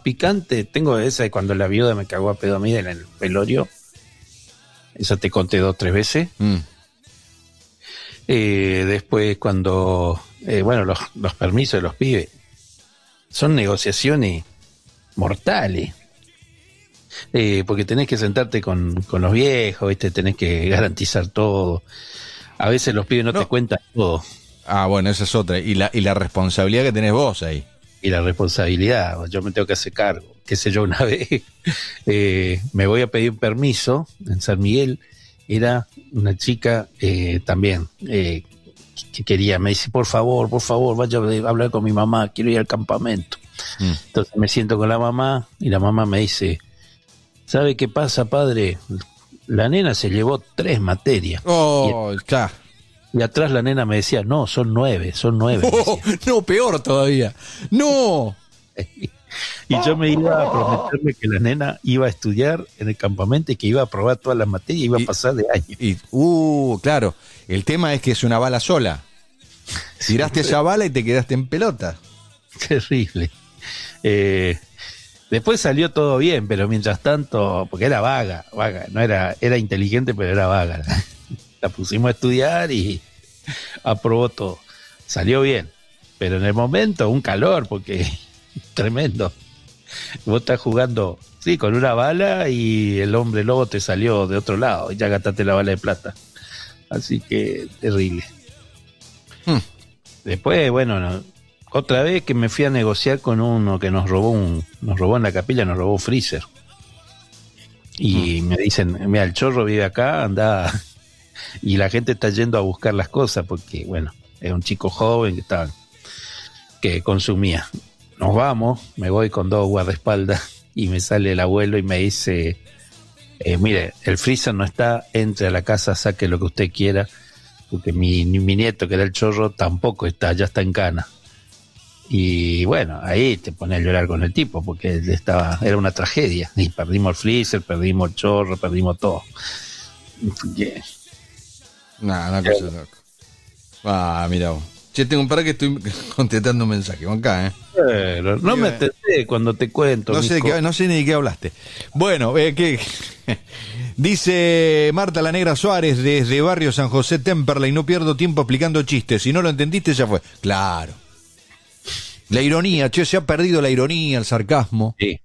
picante, tengo esa de cuando la viuda me cagó a pedo a mí en el velorio. Esa te conté 2 o 3 veces. Después cuando, bueno, los permisos de los pibes son negociaciones mortales. Porque tenés que sentarte con los viejos, ¿viste? Tenés que garantizar todo. A veces los pibes no te cuentan todo. Ah, bueno, esa es otra. Y la responsabilidad que tenés vos ahí. Y la responsabilidad, yo me tengo que hacer cargo. Qué sé yo, una vez me voy a pedir un permiso en San Miguel. Era una chica también que quería, me dice, por favor, vaya a hablar con mi mamá, quiero ir al campamento. Entonces me siento con la mamá y la mamá me dice, ¿sabe qué pasa, padre? La nena se llevó 3 materias. Y atrás la nena me decía, no, son 9. No, peor todavía. ¡No! Y yo me iba a prometerle que la nena iba a estudiar en el campamento y que iba a aprobar todas las materias y iba a pasar de año. Claro. El tema es que es una bala sola. Tiraste esa bala y te quedaste en pelota. Terrible. Después salió todo bien, pero mientras tanto, porque era vaga, no era inteligente, pero era vaga. La pusimos a estudiar y aprobó todo. Salió bien, pero en el momento un calor, porque tremendo. Vos estás jugando, sí, con una bala y el hombre lobo te salió de otro lado y ya gastaste la bala de plata. Así que terrible. Después, bueno, otra vez que me fui a negociar con uno que nos robó en la capilla, nos robó un freezer. Y me dicen, mira, el chorro vive acá, anda. Y la gente está yendo a buscar las cosas porque, bueno, es un chico joven que consumía. Nos vamos, me voy con 2 guardaespaldas y me sale el abuelo y me dice, mire, el freezer no está, entre a la casa, saque lo que usted quiera, porque mi nieto, que era el chorro, tampoco está, ya está en cana. Y bueno, ahí te pones a llorar con el tipo, porque era una tragedia. Y perdimos el freezer, perdimos el chorro, perdimos todo. Una cosa loca. Mira vos. Che, tengo un par que estoy contestando un mensaje. Acá, Pero no me atendés cuando te cuento. No sé ni de qué hablaste. Bueno, dice Marta la Negra Suárez desde Barrio San José Temperley, no pierdo tiempo explicando chistes. Si no lo entendiste, ya fue. Claro. La ironía, se ha perdido la ironía, el sarcasmo. Sí.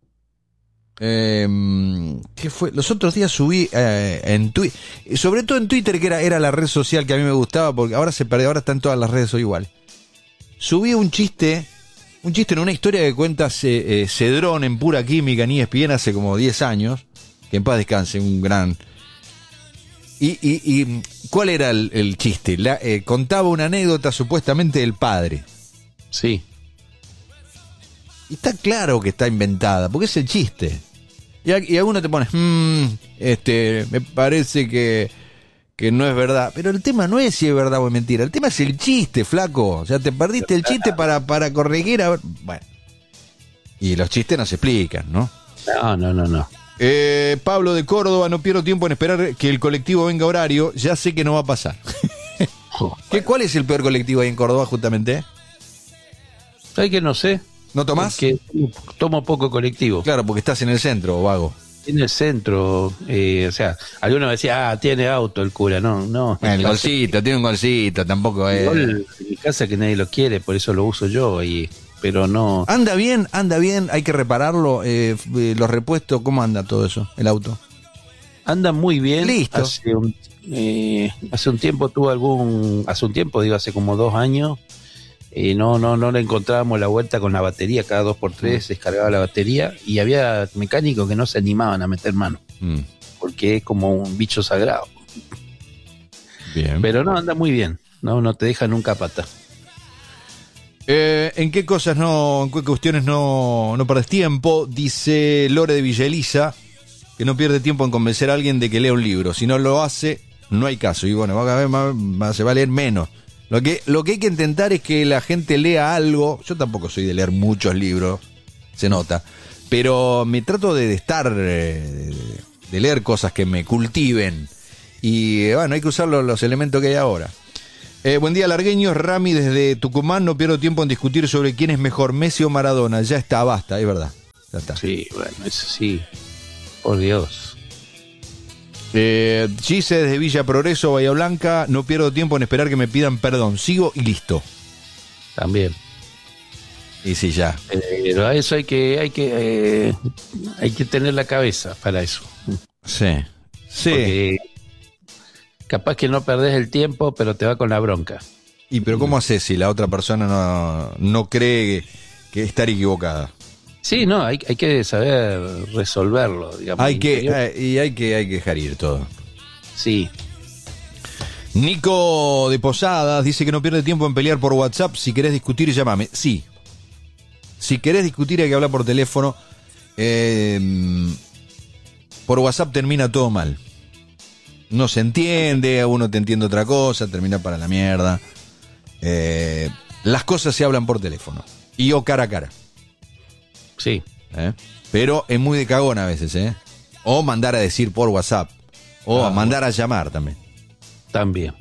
¿Qué fue? Los otros días subí en Twitter, sobre todo en Twitter, que era la red social que a mí me gustaba, porque ahora se perdió, ahora están todas las redes igual. Subí un chiste en una historia que cuenta Cedrón en Pura Química en ESPN hace como 10 años, que en paz descanse, un gran... ¿Y cuál era el chiste? Contaba una anécdota supuestamente del padre. Sí. Y está claro que está inventada, porque es el chiste. Y alguno te pone, me parece que no es verdad. Pero el tema no es si es verdad o es mentira. El tema es el chiste, flaco. O sea, te perdiste el chiste para corregir. Bueno. Y los chistes no se explican, ¿no? No. Pablo de Córdoba, no pierdo tiempo en esperar que el colectivo venga a horario. Ya sé que no va a pasar. ¿Cuál es el peor colectivo ahí en Córdoba, justamente? ¿Sabes que no sé? ¿No tomás? Que tomo poco colectivo. Claro, porque estás en el centro, vago. En el centro, o sea, alguno me decía, tiene auto el cura, no. El golcito, tiene un golcito, tampoco es. En mi casa que nadie lo quiere, por eso lo uso yo, pero no. Anda bien, hay que repararlo, los repuestos, ¿cómo anda todo eso, el auto? Anda muy bien. Listo. Hace un tiempo, hace como 2 años, no le encontrábamos la vuelta con la batería, cada 2x3 se descargaba la batería y había mecánicos que no se animaban a meter mano, porque es como un bicho sagrado. Bien. Pero no, anda muy bien, no te deja nunca pata. ¿En qué cuestiones no perdés tiempo? Dice Lore de Villa Elisa, que no pierde tiempo en convencer a alguien de que lea un libro. Si no lo hace, no hay caso. Y bueno, cada vez se va a leer menos. Lo que hay que intentar es que la gente lea algo. Yo tampoco soy de leer muchos libros, se nota. Pero me trato de leer cosas que me cultiven. Y bueno, hay que usar los elementos que hay ahora. Buen día, largueños. Rami desde Tucumán. No pierdo tiempo en discutir sobre quién es mejor, Messi o Maradona. Ya está, basta, es verdad. Ya está. Sí, bueno, eso sí. Por Dios. Gise desde Villa Progreso, Bahía Blanca. No pierdo tiempo en esperar que me pidan perdón. Sigo y listo. También. Y sí, ya. Pero a eso hay que tener la cabeza para eso. Sí. Sí. Porque capaz que no perdés el tiempo, pero te va con la bronca. Y pero ¿cómo haces si la otra persona no cree que estar equivocada? Sí, no, hay que saber resolverlo, digamos. Hay que dejar ir todo. Sí. Nico de Posadas dice que no pierde tiempo en pelear por WhatsApp. Si querés discutir, llámame. Sí. Si querés discutir, hay que hablar por teléfono. Por WhatsApp termina todo mal. No se entiende, uno te entiende otra cosa, termina para la mierda. Las cosas se hablan por teléfono. Y o cara a cara. Sí. Pero es muy de cagón a veces, O mandar a decir por WhatsApp. O mandar a llamar también. También.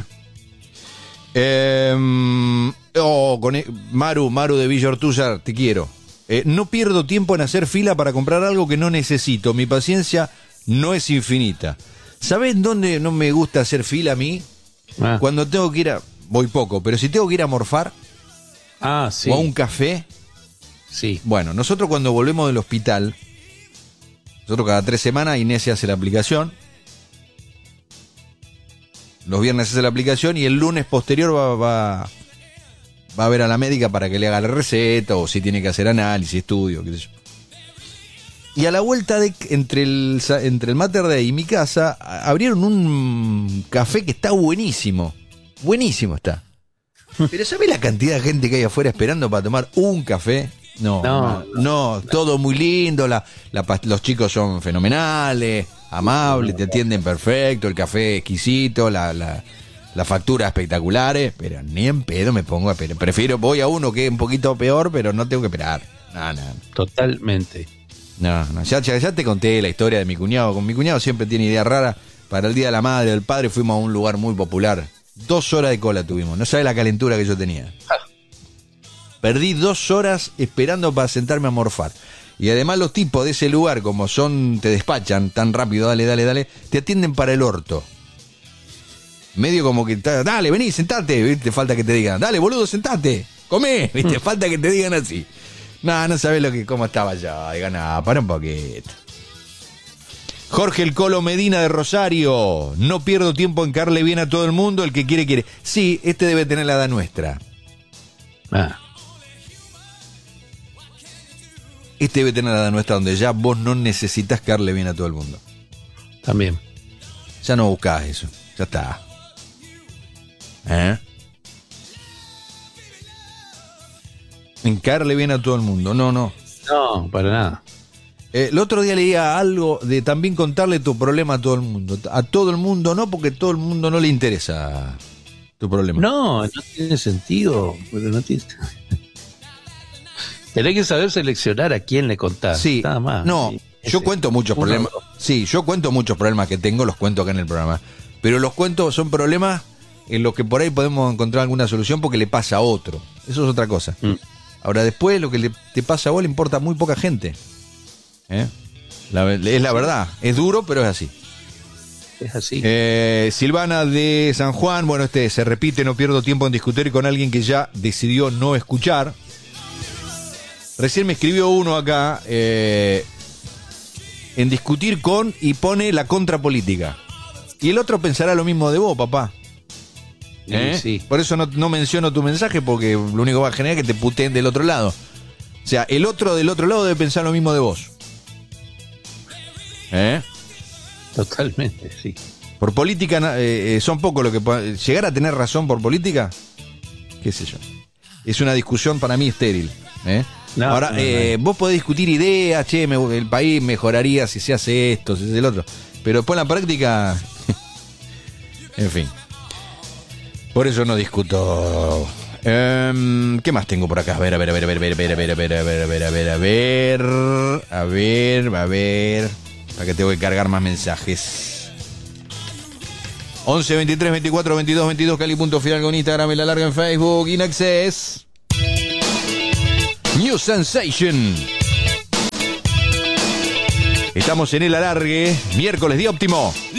Maru de Villa Ortúzar, te quiero. No pierdo tiempo en hacer fila para comprar algo que no necesito. Mi paciencia no es infinita. ¿Sabés dónde no me gusta hacer fila a mí? Cuando tengo que ir voy poco, pero si tengo que ir a morfar sí. o a un café. Sí. Bueno, nosotros cuando volvemos del hospital, nosotros cada 3 semanas Inés se hace la aplicación. Los viernes hace la aplicación y el lunes posterior va a ver a la médica para que le haga la receta o si tiene que hacer análisis, estudio, qué sé yo. Y a la vuelta entre el Mater Dei y mi casa abrieron un café que está buenísimo. Buenísimo está. Pero ¿sabés la cantidad de gente que hay afuera esperando para tomar un café? No, todo muy lindo, los chicos son fenomenales, amables, te atienden perfecto, el café exquisito, la factura espectaculares, pero ni en pedo me pongo a esperar. Voy a uno que es un poquito peor, pero no tengo que esperar. No. Totalmente. No, ya te conté la historia de mi cuñado. Con mi cuñado siempre tiene idea rara. Para el Día de la Madre, del Padre, fuimos a un lugar muy popular. 2 horas de cola tuvimos, no sabes la calentura que yo tenía. Perdí 2 horas esperando para sentarme a morfar. Y además los tipos de ese lugar, como te despachan tan rápido, dale, te atienden para el orto. Medio como que, dale, vení, sentate, ¿viste? Falta que te digan, dale, boludo, sentate, comé, ¿viste? Falta que te digan así. No sabés cómo estaba yo. Digo, para un poquito. Jorge el Colo Medina de Rosario. No pierdo tiempo en caerle bien a todo el mundo, el que quiere. Sí, este debe tener la edad nuestra. Este debe tener la edad nuestra donde ya vos no necesitas caerle bien a todo el mundo. También. Ya no buscás eso. Ya está. En caerle bien a todo el mundo. No. No, para nada. El otro día leía algo de también contarle tu problema a todo el mundo. A todo el mundo no, porque a todo el mundo no le interesa tu problema. No tiene sentido. Pero no tiene... Tenés que saber seleccionar a quién le contás. Sí, nada más. No, sí, yo cuento muchos problemas. Sí, yo cuento muchos problemas que tengo, los cuento acá en el programa. Pero los cuentos son problemas en los que por ahí podemos encontrar alguna solución porque le pasa a otro. Eso es otra cosa. Ahora, después lo que te pasa a vos le importa a muy poca gente. Es la verdad. Es duro, pero es así. Es así. Silvana de San Juan. Bueno, se repite, no pierdo tiempo en discutir con alguien que ya decidió no escuchar. Recién me escribió uno acá en discutir con y pone la contrapolítica. Y el otro pensará lo mismo de vos, papá. Sí. Por eso no menciono tu mensaje, porque lo único que va a generar es que te puteen del otro lado. O sea, el otro del otro lado debe pensar lo mismo de vos. Totalmente, sí. Por política, son pocos lo que... Llegar a tener razón por política, qué sé yo. Es una discusión para mí estéril. Ahora, vos podés discutir ideas, el país mejoraría si se hace esto, si se hace el otro. Pero después en la práctica... en fin. Por eso no discuto. ¿Qué más tengo por acá? A ver. Para que tengo que cargar más mensajes. 11 23 24 22 22 Cali.Fidalgo en Instagram, en La Larga en Facebook, In Access. New Sensation. Estamos en el alargue, miércoles, día óptimo.